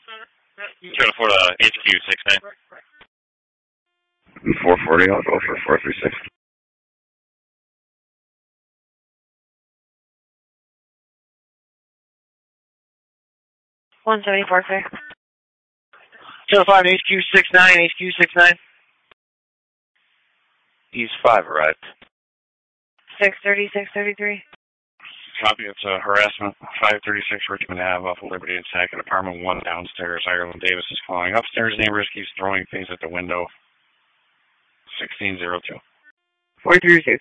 Channel 4 to HQ 69. 440, I'll go for 436. $174, clear. Channel 5 HQ 69, HQ 69. East 5 arrived. 630, 633. Copy, it's a harassment, 536 Richmond Ave off of Liberty Attack at apartment 1 downstairs. Ireland Davis is calling upstairs. Neighbors keeps throwing things at the window. 1602. 436.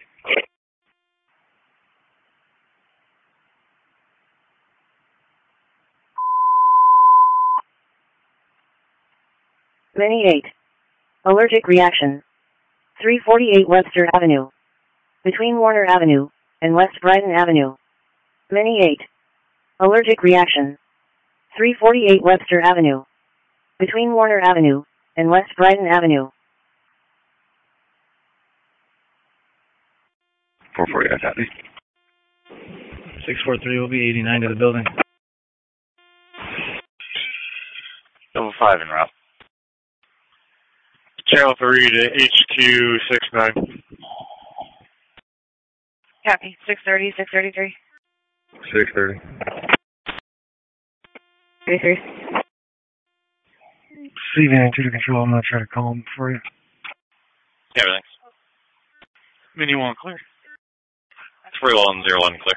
Mini 8. Allergic reaction. 348 Webster Avenue. Between Warner Avenue and West Brighton Avenue. Mini 8. Allergic reaction. 348 Webster Avenue. Between Warner Avenue and West Brighton Avenue. 440, I copy. 643 will be 89 to the building. Double 5 en route. Channel 3 to HQ 69. Copy. 630, 633. 630. 33. CV 2 to control. I'm going to try to call him for you. Yeah, everything. Mini 1 clear. 3101 clear.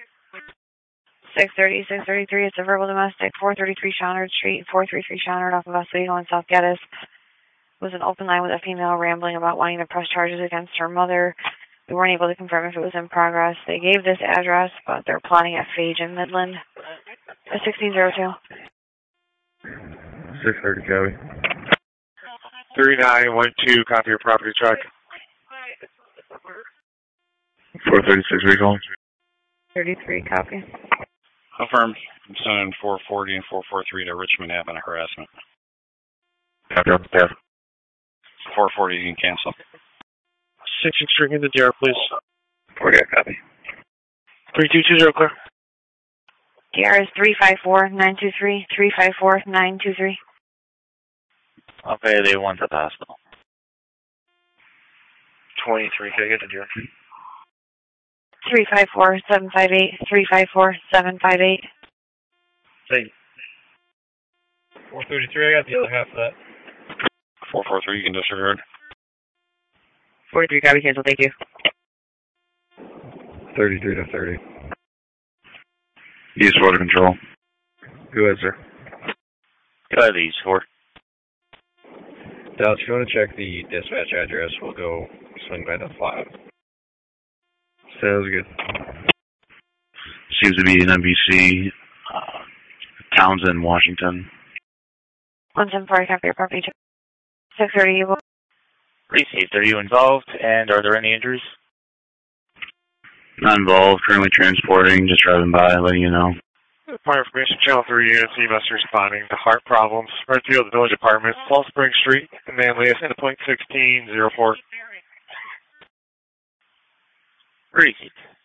630, 633. It's a verbal domestic. 433 Shonard Street. 433 Shonard off of Oswego in South Geddes. Was an open line with a female rambling about wanting to press charges against her mother. We weren't able to confirm if it was in progress. They gave this address, but they're plotting at Phage in Midland. 1602. 630, copy. 3912, copy your property track. 436, recall. 33, copy. Confirmed. I'm sending 440 and 443 to Richmond Ave on a harassment. Copy on the path. 440, you can cancel. 6 extreme in the DR, please. 40, I copy. 3220, clear. DR is 354-923, 354-923. I'll pay the one to the hospital. 23, can I get the DR? 354-758, 354-758. Thank you. 433, I got the other half of that. 443, you can disregard. 43, copy, cancel, thank you. 33 to 30. East water control. Go ahead, sir. Go ahead, East 4. Dallas, if you want to check the dispatch address, we'll go swing by the 5. Sounds good. Seems to be an NBC, Townsend, Washington. 174, copy your property. 630, you will. Received. Are you involved, and are there any injuries? Not involved, currently transporting, just driving by, letting you know. More information, Channel 3 units, EMS responding to heart problems. Redfield Village Apartment, Fall Spring Street, and Manlius, endpoint 1604. Received.